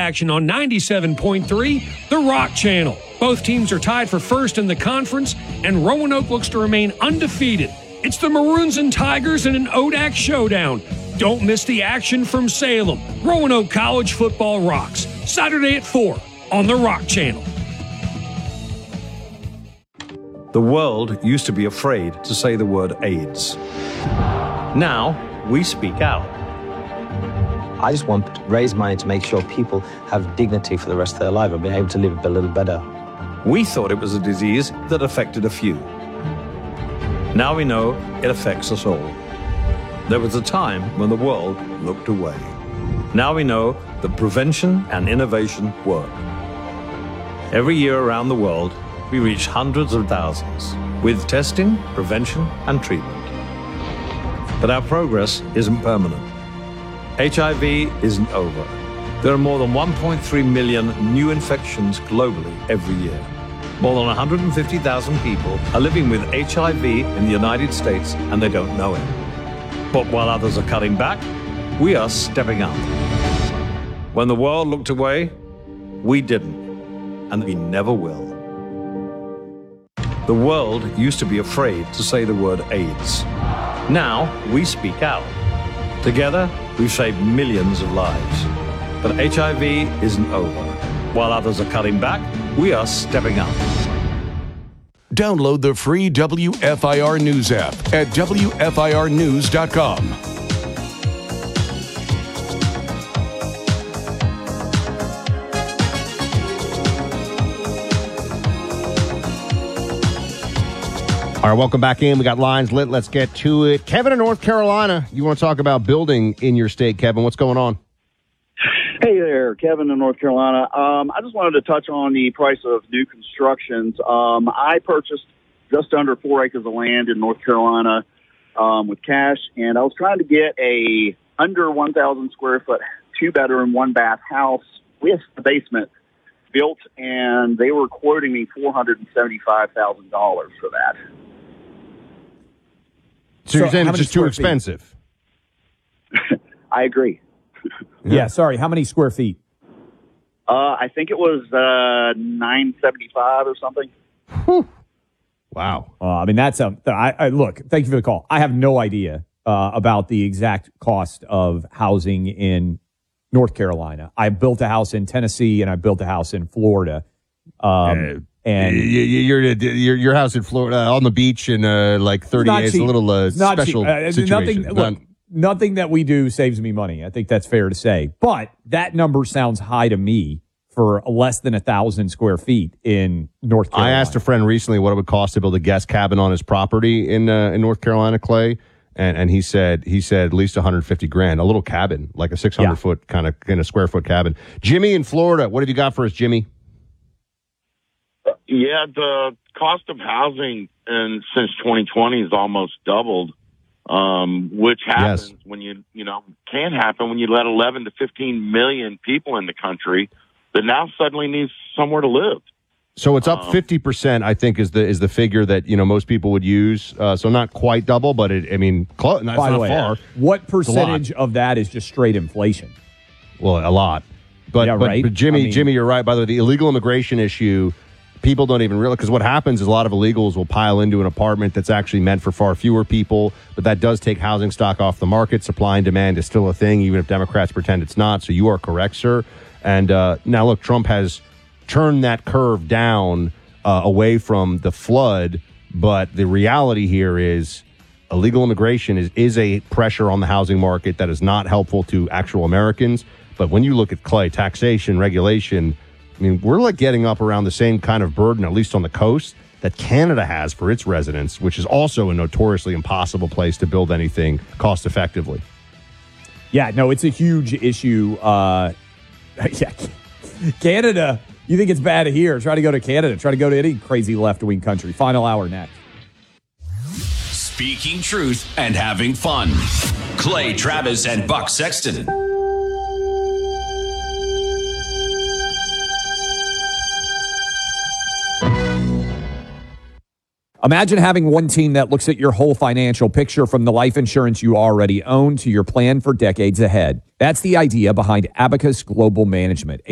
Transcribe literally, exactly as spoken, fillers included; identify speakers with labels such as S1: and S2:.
S1: action on ninety-seven point three, The Rock Channel. Both teams are tied for first in the conference, and Roanoke looks to remain undefeated. It's the Maroons and Tigers in an O D A C showdown. Don't miss the action from Salem. Roanoke College football rocks. Saturday at four on The Rock Channel.
S2: The world used to be afraid to say the word AIDS. Now, we speak out.
S3: I just want to raise money to make sure people have dignity for the rest of their life and be able to live a little better.
S2: We thought it was a disease that affected a few. Now we know it affects us all. There was a time when the world looked away. Now we know that prevention and innovation work. Every year around the world, we reach hundreds of thousands with testing, prevention, and treatment. But our progress isn't permanent. H I V isn't over. There are more than one point three million new infections globally every year. More than one hundred fifty thousand people are living with H I V in the United States and they don't know it. But while others are cutting back, we are stepping up. When the world looked away, we didn't, and we never will. The world used to be afraid to say the word AIDS. Now we speak out. Together, we've saved millions of lives. But H I V isn't over. While others are cutting back, we are stepping up.
S4: Download the free W F I R News app at W F I R news dot com.
S5: All right, welcome back in. We got lines lit. Let's get to it. Kevin in North Carolina, you want to talk about building in your state, Kevin. What's going on?
S6: Hey there, Kevin in North Carolina. Um, I just wanted to touch on the price of new constructions. Um, I purchased just under four acres of land in North Carolina um, with cash, and I was trying to get a under one thousand square foot, two-bedroom, one-bath house with a basement built, and they were quoting me four hundred seventy-five thousand dollars for that.
S5: So, so you're saying it's just too expensive?
S6: I agree.
S7: Yeah. yeah, sorry. How many square feet?
S6: Uh, I think it was uh, nine seventy-five or something.
S5: Whew. Wow.
S7: Uh, I mean, that's a. I, I look. Thank you for the call. I have no idea uh, about the exact cost of housing in North Carolina. I built a house in Tennessee and I built a house in Florida. Um,
S5: uh,
S7: and
S5: your your your house in Florida on the beach in uh, like thirty-eight is a little uh, special
S7: uh,
S5: situation.
S7: Nothing, look, nothing that we do saves me money. I think that's fair to say. But that number sounds high to me for less than a thousand square feet in North Carolina.
S5: I asked a friend recently what it would cost to build a guest cabin on his property in uh, in North Carolina, Clay, and and he said he said at least one hundred fifty grand, a little cabin, like a six hundred yeah. foot kind of kind of square foot cabin. Jimmy in Florida, what have you got for us, Jimmy?
S8: Yeah, the cost of housing and since twenty twenty has almost doubled, um, which happens yes. when you, you know, can happen when you let eleven to fifteen million people in the country that now suddenly needs somewhere to live.
S5: So it's up fifty um, percent, I think, is the is the figure that, you know, most people would use. Uh, so not quite double, but it, I mean, close, not,
S7: by the
S5: not
S7: way,
S5: far.
S7: What percentage of that is just straight inflation?
S5: Well, a lot. But,
S7: yeah,
S5: but,
S7: right?
S5: but Jimmy,
S7: I mean,
S5: Jimmy, you're right. By the way, the illegal immigration issue, people don't even realize, because what happens is a lot of illegals will pile into an apartment that's actually meant for far fewer people, but that does take housing stock off the market. Supply and demand is still a thing, even if Democrats pretend it's not. So you are correct, sir. And uh, now, look, Trump has turned that curve down uh, away from the flood, but the reality here is illegal immigration is, is a pressure on the housing market that is not helpful to actual Americans. But when you look at, Clay, taxation, regulation, I mean, we're like getting up around the same kind of burden, at least on the coast, that Canada has for its residents, which is also a notoriously impossible place to build anything cost effectively.
S7: Yeah, no, it's a huge issue. Uh, yeah, Canada, you think it's bad here? Try to go to Canada. Try to go to any crazy left-wing country. Final hour next.
S9: Speaking truth and having fun. Clay Travis and Buck Sexton.
S7: Imagine having one team that looks at your whole financial picture, from the life insurance you already own to your plan for decades ahead. That's the idea behind Abacus Global Management.